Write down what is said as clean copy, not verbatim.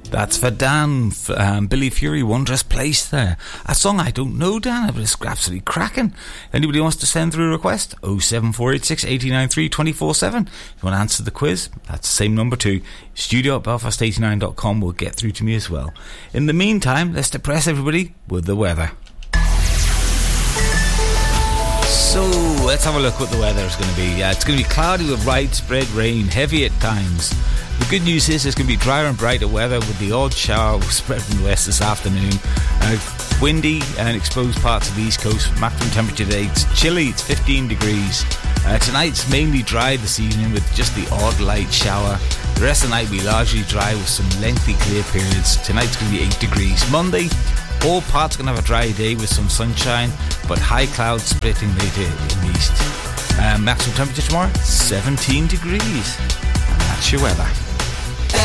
That's for Dan. Billy Fury, Wondrous Place there. A song I don't know, Dan, but it's absolutely cracking. Anybody wants to send through a request? 07486 893 247. If you want to answer the quiz, that's the same number too. studio@belfast89.com will get through to me as well. In the meantime, let's depress everybody with the weather. So, let's have a look what the weather is going to be. It's going to be cloudy with widespread rain, heavy at times. The good news is it's going to be drier and brighter weather with the odd shower spread from the west this afternoon. Windy and exposed parts of the east coast. Maximum temperature today, it's chilly, it's 15 degrees. Tonight it's mainly dry this evening with just the odd light shower. The rest of the night will be largely dry with some lengthy clear periods. Tonight's going to be 8 degrees. Monday, all parts are going to have a dry day with some sunshine, but high clouds splitting later in the east. Maximum temperature tomorrow, 17 degrees. And that's your weather.